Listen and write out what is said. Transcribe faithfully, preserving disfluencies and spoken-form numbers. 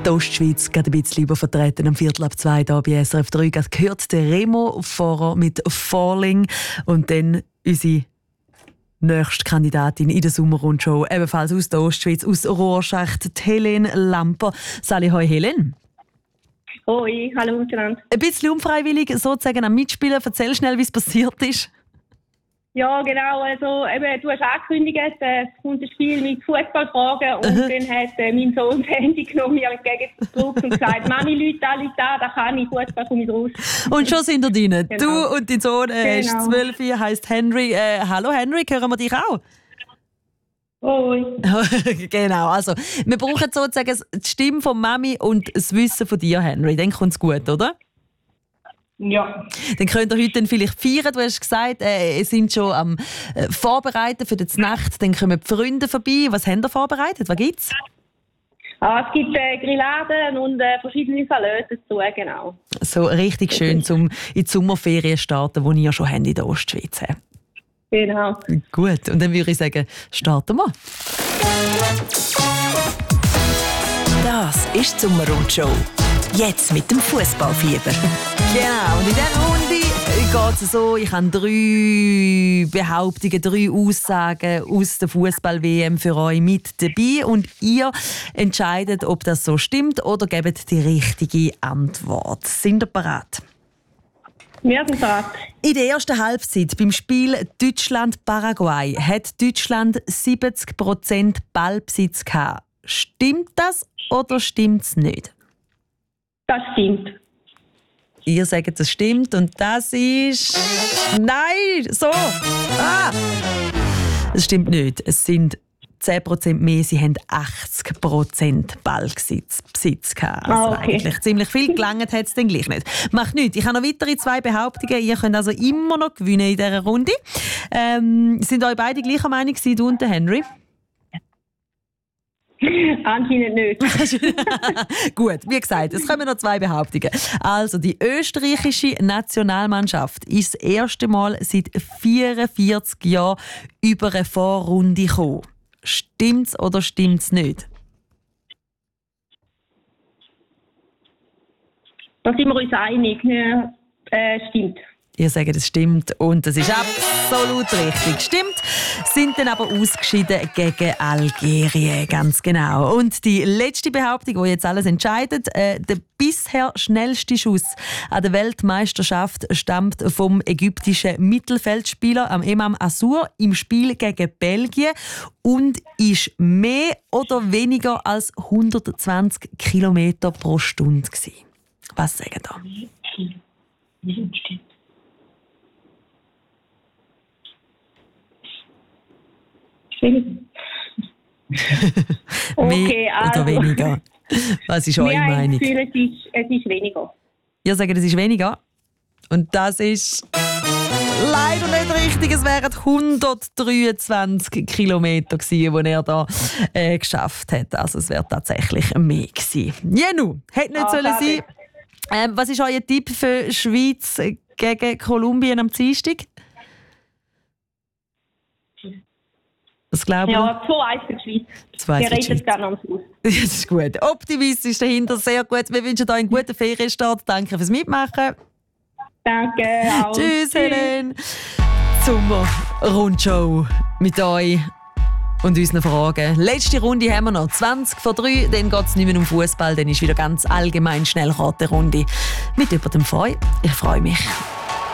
Die Ostschweiz geht ein bisschen übervertreten. Am Viertel ab zwei hier bei S R F drei gehört der Remo vorher mit «Falling» und dann unsere nächste Kandidatin in der Sommerrundshow, ebenfalls aus der Ostschweiz, aus Rorschacht, die Helene Lamper. Sali, hoi Helene. Hoi, hallo miteinander. Ein bisschen unfreiwillig sozusagen am Mitspielen. Erzähl schnell, wie es passiert ist. Ja, genau. Also, eben, du hast angekündigt, äh, es kommt ein Spiel mit Fußballfragen und uh-huh. dann hat äh, mein Sohn das Handy genommen, mir entgegengedrückt und gesagt, Mami, Leute, alle da, da kann ich, Fußball komme ich raus. Und schon sind wir drin. Genau. Du und dein Sohn äh, genau. ist zwölf, heisst Henry. Äh, hallo Henry, hören wir dich auch? Hoi. Genau, also wir brauchen sozusagen die Stimme von Mami und das Wissen von dir, Henry. Dann kommt es gut, oder? Ja. Dann könnt ihr heute dann vielleicht feiern. Du hast gesagt, äh, ihr seid schon am äh, Vorbereiten für die Nacht. Dann kommen die Freunde vorbei. Was habt ihr vorbereitet? Was gibt's? Ah, es gibt äh, Grilladen und äh, verschiedene Salate dazu, genau. So richtig schön, um in die Sommerferien zu starten, die ihr schon habt in der Ostschweiz. Genau. Gut, und dann würde ich sagen, starten wir. Das ist die Sommerrundshow. Jetzt mit dem Fußballfieber. Genau, und in dieser Runde geht es so, ich habe drei Behauptungen, drei Aussagen aus der Fußball-W M für euch mit dabei und ihr entscheidet, ob das so stimmt oder gebt die richtige Antwort. Sind ihr bereit? Wir sind bereit. In der ersten Halbzeit beim Spiel Deutschland-Paraguay hat Deutschland siebzig Prozent Ballbesitz gehabt. Stimmt das oder stimmt es nicht? Das stimmt. Ihr sagt, das stimmt und das ist... Nein! So! Ah! Es stimmt nicht. Es sind zehn Prozent mehr. Sie haben achtzig Prozent Ballbesitz gehabt. Also ah, okay. Eigentlich ziemlich viel gelangt hat es dann gleich nicht. Macht nichts. Ich habe noch weitere zwei Behauptungen. Ihr könnt also immer noch gewinnen in dieser Runde. Ähm, sind euch beide gleicher Meinung gewesen, du und der Henry? Anscheinend nicht. Gut, wie gesagt, es kommen noch zwei Behauptungen. Also, die österreichische Nationalmannschaft ist das erste Mal seit vierundvierzig Jahren über eine Vorrunde gekommen. Stimmt's oder stimmt's nicht? Da sind wir uns einig. Ja, äh, stimmt. Ihr sagt, es stimmt und das ist absolut richtig. Stimmt, sind dann aber ausgeschieden gegen Algerien, ganz genau. Und die letzte Behauptung, die jetzt alles entscheidet, äh, der bisher schnellste Schuss an der Weltmeisterschaft stammt vom ägyptischen Mittelfeldspieler am Emam Assour im Spiel gegen Belgien und ist mehr oder weniger als hundertzwanzig Kilometer pro Stunde gewesen. Was sagen da? Stimmt. Okay, mehr also, oder weniger? Was ist eure Meinung? Ich fühle, es ist, es ist weniger. Ihr sagt, es ist weniger. Und das ist leider nicht richtig. Es wären hundertdreiundzwanzig Kilometer gewesen, die er da äh, geschafft hat. Also es wäre tatsächlich mehr gewesen. Jenu, hätte nicht ah, sollen sein. Ähm, was ist euer Tipp für Schweiz gegen Kolumbien am Dienstag? Was glauben Ja, zwei eins für die Schweiz. Wir reden es gerne am Schluss. Das ist gut. Optimistisch dahinter, sehr gut. Wir wünschen euch einen guten Ferienstart. Danke fürs Mitmachen. Danke auch. Tschüss, Helene. Sommer-Rundschau mit euch und unseren Fragen. Letzte Runde haben wir noch. zwanzig vor drei, dann geht es nicht mehr um Fußball, dann ist wieder ganz allgemein Schnellraterunde mit über dem Freu. Ich freue mich.